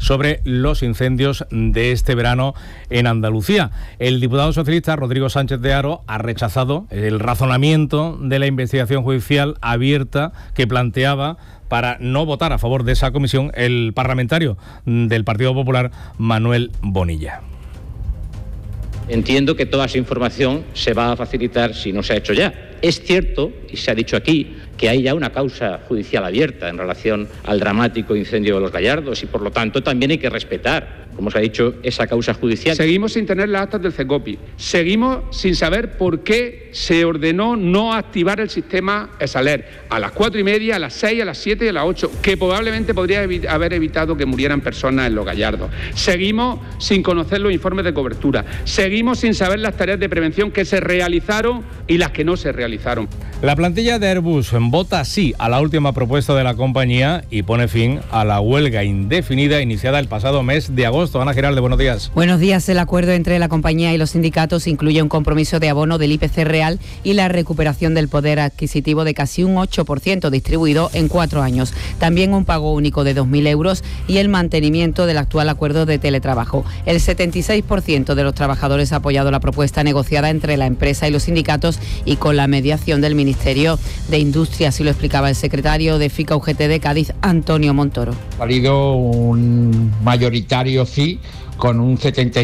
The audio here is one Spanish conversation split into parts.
sobre los incendios de este verano en Andalucía. El diputado socialista Rodrigo Sánchez de Haro ha rechazado el razonamiento de la investigación judicial abierta que planteaba para no votar a favor de esa comisión el parlamentario del Partido Popular, Manuel Bonilla. Entiendo que toda esa información se va a facilitar si no se ha hecho ya. Es cierto, y se ha dicho aquí, que hay ya una causa judicial abierta en relación al dramático incendio de Los Gallardos y, por lo tanto, también hay que respetar, como se ha dicho, esa causa judicial. Seguimos sin tener las actas del CECOPI. Seguimos sin saber por qué se ordenó no activar el sistema ESALER a las 4:30, a las 6, a las 7 y a las 8, que probablemente podría haber evitado que murieran personas en Los Gallardos. Seguimos sin conocer los informes de cobertura. Seguimos sin saber las tareas de prevención que se realizaron y las que no se realizaron. La plantilla de Airbus vota sí a la última propuesta de la compañía y pone fin a la huelga indefinida iniciada el pasado mes de agosto. Ana Giralde, buenos días. Buenos días. El acuerdo entre la compañía y los sindicatos incluye un compromiso de abono del IPC real y la recuperación del poder adquisitivo de casi un 8% distribuido en 4 años. También un pago único de 2.000 euros y el mantenimiento del actual acuerdo de teletrabajo. El 76% de los trabajadores ha apoyado la propuesta negociada entre la empresa y los sindicatos y con la mediación del Ministerio de Industria, así lo explicaba el secretario de FICA UGT de Cádiz, Antonio Montoro. Ha salido un mayoritario sí, con un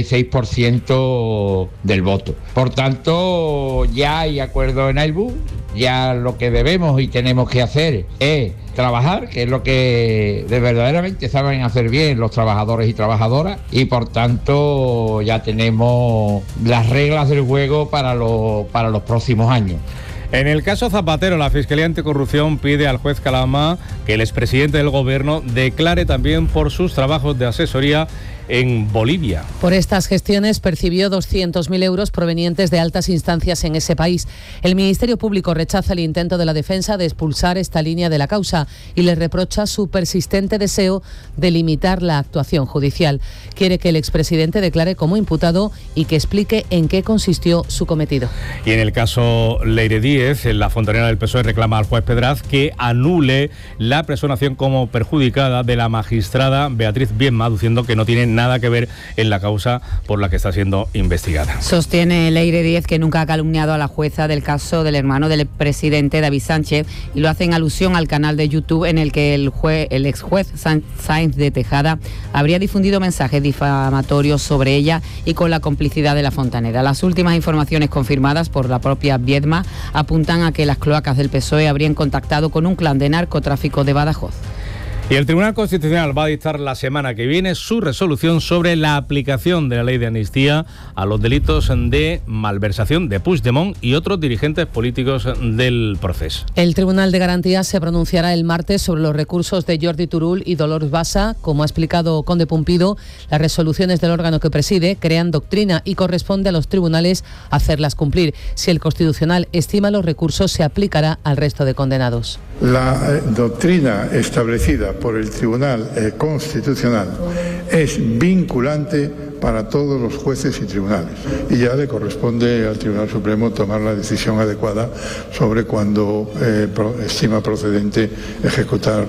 76% del voto. Por tanto, ya hay acuerdo en Airbus, ya lo que debemos y tenemos que hacer es trabajar, que es lo que verdaderamente saben hacer bien los trabajadores y trabajadoras, y por tanto ya tenemos las reglas del juego para los próximos años. En el caso Zapatero, la Fiscalía Anticorrupción pide al juez Calama que el expresidente del Gobierno declare también por sus trabajos de asesoría en Bolivia. Por estas gestiones percibió 200.000 euros provenientes de altas instancias en ese país. El Ministerio Público rechaza el intento de la defensa de expulsar esta línea de la causa y le reprocha su persistente deseo de limitar la actuación judicial. Quiere que el expresidente declare como imputado y que explique en qué consistió su cometido. Y en el caso Leire Díez, la fontanera del PSOE reclama al juez Pedraz que anule la personación como perjudicada de la magistrada Beatriz Viedma, aduciendo que no tiene nada que ver en la causa por la que está siendo investigada. Sostiene Leire Díez que nunca ha calumniado a la jueza del caso del hermano del presidente David Sánchez y lo hace en alusión al canal de YouTube en el que el ex juez Sáenz de Tejada habría difundido mensajes difamatorios sobre ella y con la complicidad de la fontanera. Las últimas informaciones confirmadas por la propia Viedma apuntan a que las cloacas del PSOE habrían contactado con un clan de narcotráfico de Badajoz. Y el Tribunal Constitucional va a dictar la semana que viene su resolución sobre la aplicación de la ley de amnistía a los delitos de malversación de Puigdemont y otros dirigentes políticos del proceso. El Tribunal de Garantías se pronunciará el martes sobre los recursos de Jordi Turull y Dolors Bassa. Como ha explicado Conde Pumpido, las resoluciones del órgano que preside crean doctrina y corresponde a los tribunales hacerlas cumplir. Si el Constitucional estima los recursos, se aplicará al resto de condenados. La doctrina establecida por el Tribunal Constitucional es vinculante para todos los jueces y tribunales y ya le corresponde al Tribunal Supremo tomar la decisión adecuada sobre cuándo estima procedente ejecutar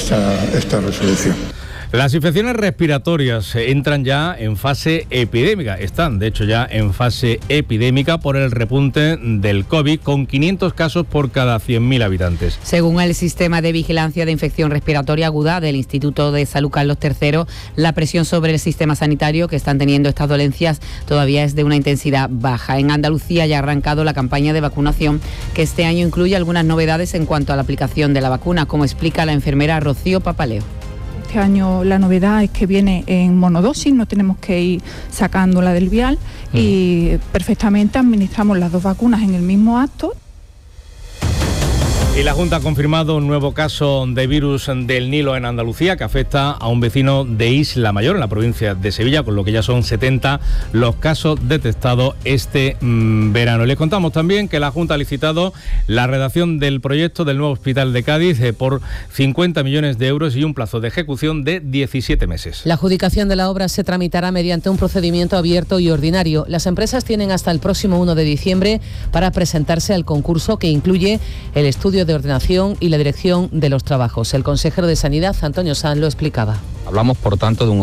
esta resolución. Las infecciones respiratorias entran ya en fase epidémica, están de hecho ya en fase epidémica por el repunte del COVID, con 500 casos por cada 100.000 habitantes. Según el Sistema de Vigilancia de Infección Respiratoria Aguda del Instituto de Salud Carlos III, la presión sobre el sistema sanitario que están teniendo estas dolencias todavía es de una intensidad baja. En Andalucía ya ha arrancado la campaña de vacunación, que este año incluye algunas novedades en cuanto a la aplicación de la vacuna, como explica la enfermera Rocío Papaleo. Este año la novedad es que viene en monodosis, no tenemos que ir sacándola del vial y perfectamente administramos las 2 vacunas en el mismo acto. Y la Junta ha confirmado un nuevo caso de virus del Nilo en Andalucía que afecta a un vecino de Isla Mayor, en la provincia de Sevilla, con lo que ya son 70 los casos detectados este verano. Les contamos también que la Junta ha licitado la redacción del proyecto del nuevo hospital de Cádiz por 50 millones de euros y un plazo de ejecución de 17 meses. La adjudicación de la obra se tramitará mediante un procedimiento abierto y ordinario. Las empresas tienen hasta el próximo 1 de diciembre para presentarse al concurso, que incluye el estudio de ordenación y la dirección de los trabajos. El consejero de Sanidad, Antonio Sanz, lo explicaba. Hablamos, por tanto, de un